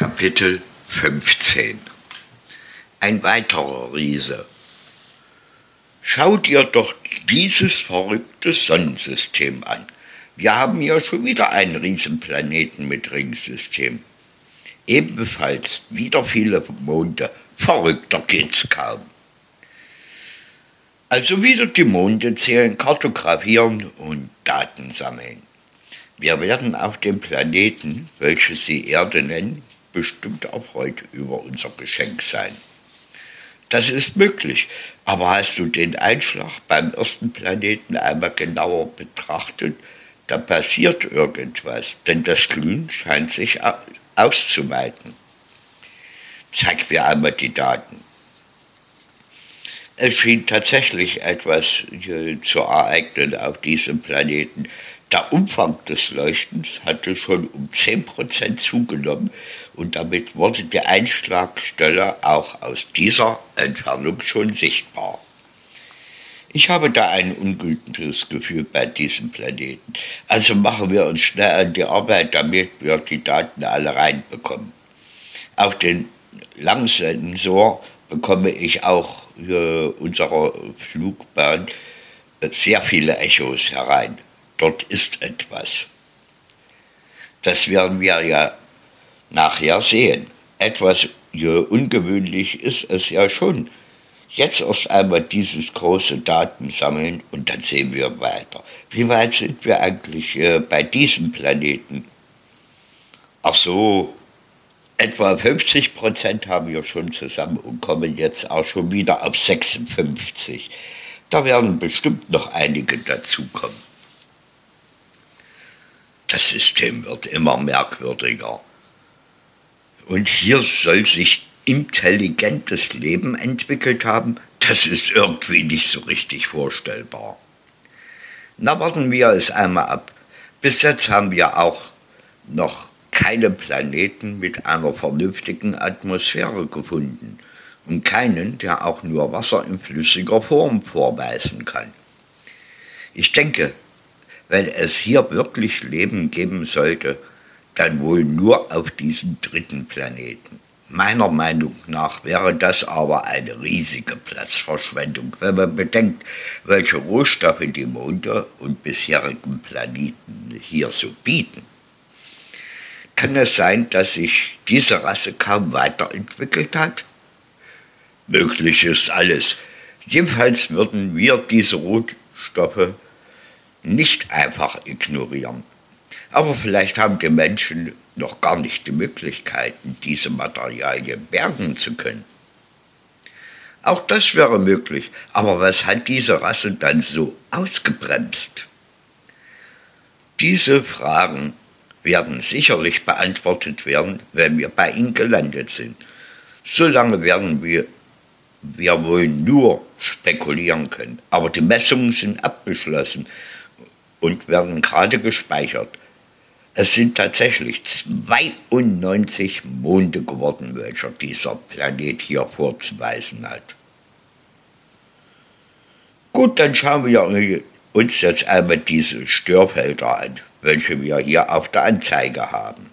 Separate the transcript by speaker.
Speaker 1: Kapitel 15. Ein weiterer Riese. Schau dir doch dieses verrückte Sonnensystem an. Wir haben hier schon wieder einen Riesenplaneten mit Ringsystem. Ebenfalls wieder viele Monde. Verrückter geht's kaum. Also wieder die Monde zählen, kartografieren und Daten sammeln. Wir werden auf dem Planeten, welches Sie Erde nennen, bestimmt auch heute über unser Geschenk sein. Das ist möglich, aber hast du den Einschlag beim ersten Planeten einmal genauer betrachtet, da passiert irgendwas, denn das Glühen scheint sich auszuweiten. Zeig mir einmal die Daten. Es schien tatsächlich etwas zu ereignen auf diesem Planeten. Der Umfang des Leuchtens hatte schon um 10% zugenommen und damit wurde die Einschlagstelle auch aus dieser Entfernung schon sichtbar. Ich habe da ein ungutes Gefühl bei diesem Planeten. Also machen wir uns schnell an die Arbeit, damit wir die Daten alle reinbekommen. Auf den Langsensor bekomme ich auch unserer Flugbahn sehr viele Echos herein. Dort ist etwas. Das werden wir ja nachher sehen. Etwas ungewöhnlich ist es ja schon. Jetzt erst einmal dieses große Datensammeln und dann sehen wir weiter. Wie weit sind wir eigentlich bei diesem Planeten? Ach so, etwa 50% haben wir schon zusammen und kommen jetzt auch schon wieder auf 56. Da werden bestimmt noch einige dazukommen. Das System wird immer merkwürdiger. Und hier soll sich intelligentes Leben entwickelt haben? Das ist irgendwie nicht so richtig vorstellbar. Na, warten wir es einmal ab. Bis jetzt haben wir auch noch keine Planeten mit einer vernünftigen Atmosphäre gefunden und keinen, der auch nur Wasser in flüssiger Form vorweisen kann. Ich denke, wenn es hier wirklich Leben geben sollte, dann wohl nur auf diesem dritten Planeten. Meiner Meinung nach wäre das aber eine riesige Platzverschwendung, wenn man bedenkt, welche Rohstoffe die Monde und bisherigen Planeten hier so bieten. Kann es sein, dass sich diese Rasse kaum weiterentwickelt hat? Möglich ist alles. Jedenfalls würden wir diese Rohstoffe nicht einfach ignorieren. Aber vielleicht haben die Menschen noch gar nicht die Möglichkeiten, diese Materialien bergen zu können. Auch das wäre möglich, aber was hat diese Rasse dann so ausgebremst? Diese Fragen werden sicherlich beantwortet werden, wenn wir bei ihnen gelandet sind. Solange werden wir wohl nur spekulieren können, aber die Messungen sind abgeschlossen und werden gerade gespeichert. Es sind tatsächlich 92 Monde geworden, welcher dieser Planet hier vorzuweisen hat. Gut, dann schauen wir uns jetzt einmal diese Störfelder an, welche wir hier auf der Anzeige haben.